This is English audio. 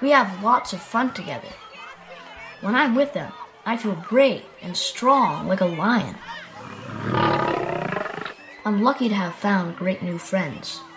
We have lots of fun together. When I'm with them, I feel brave and strong like a lion. I'm lucky to have found great new friends.